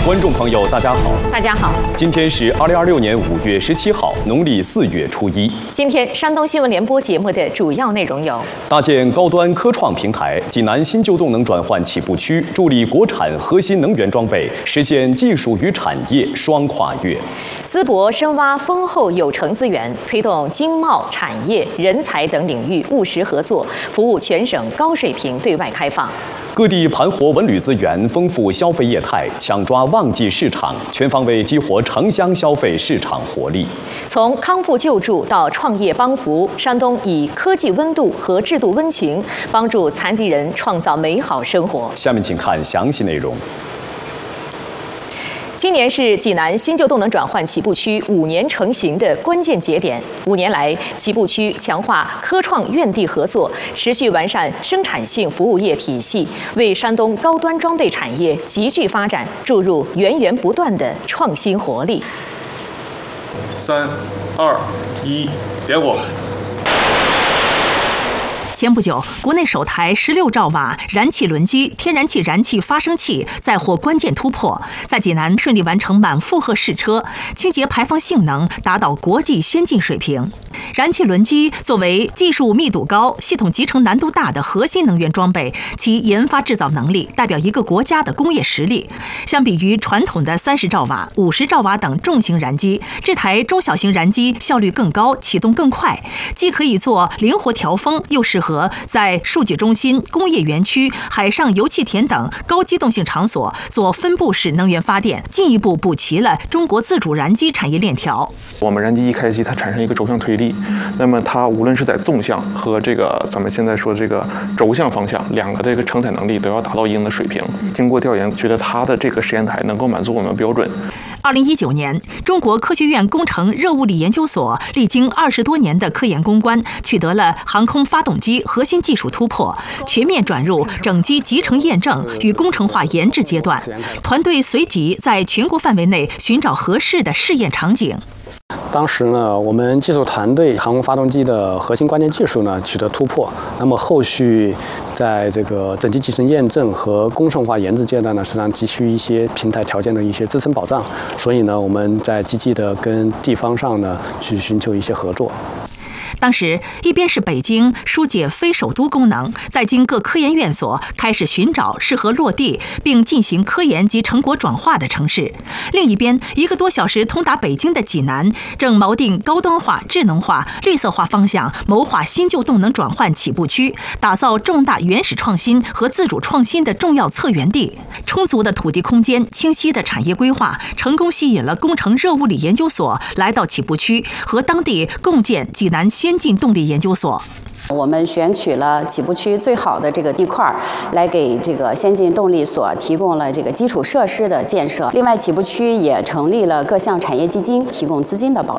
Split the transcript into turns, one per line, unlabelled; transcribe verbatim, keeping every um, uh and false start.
观众朋友，大家好，
大家好，
今天是二零二六年五月十七号，农历四月初一。
今天山东新闻联播节目的主要内容有：
搭建高端科创平台，济南新旧动能转换起步区，助力国产核心能源装备实现技术与产业双跨越；
淄博深挖丰厚有成资源，推动经贸、产业、人才等领域务实合作，服务全省高水平对外开放。
各地盘活文旅资源，丰富消费业态，抢抓旺季市场，全方位激活城乡消费市场活力。
从康复救助到创业帮扶，山东以科技温度和制度温情，帮助残疾人创造美好生活。
下面请看详细内容。
今年是济南新旧动能转换起步区五年成型的关键节点。五年来，起步区强化科创院地合作，持续完善生产性服务业体系，为山东高端装备产业急剧发展注入源源不断的创新活力。
三、二、一，点火。
前不久，国内首台十六兆瓦燃气轮机天然气燃气发生器再获关键突破，在济南顺利完成满负荷试车，清洁排放性能达到国际先进水平。燃气轮机作为技术密度高、系统集成难度大的核心能源装备，其研发制造能力代表一个国家的工业实力。相比于传统的三十兆瓦、五十兆瓦等重型燃机，这台中小型燃机效率更高，启动更快，既可以做灵活调峰，又适合和在数据中心、工业园区、海上油气田等高机动性场所做分布式能源发电，进一步补齐了中国自主燃机产业链条。
我们燃机一开机，它产生一个轴向推力，那么它无论是在纵向和这个咱们现在说这个轴向方向，两个这个承载能力都要达到一定的水平。经过调研，觉得它的这个实验台能够满足我们标准。
二零一九年，中国科学院工程热物理研究所历经二十多年的科研攻关，取得了航空发动机核心技术突破，全面转入整机集成验证与工程化研制阶段。团队随即在全国范围内寻找合适的试验场景。
当时呢，我们技术团队航空发动机的核心关键技术呢取得突破，那么后续在这个整机集成验证和工程化研制阶段呢，实际上急需一些平台条件的一些支撑保障，所以呢，我们在积极的跟地方上呢去寻求一些合作。
当时，一边是北京疏解非首都功能，在经各科研院所开始寻找适合落地并进行科研及成果转化的城市；另一边，一个多小时通达北京的济南，正锚定高端化、智能化、绿色化方向，谋划新旧动能转换起步区，打造重大原始创新和自主创新的重要策源地。充足的土地空间、清晰的产业规划，成功吸引了工程热物理研究所来到起步区，和当地共建济南先进动力研究所。
我们选取了起步区最好的这个地块，来给这个先进动力所提供了这个基础设施的建设。另外，起步区也成立了各项产业基金，提供资金的保障。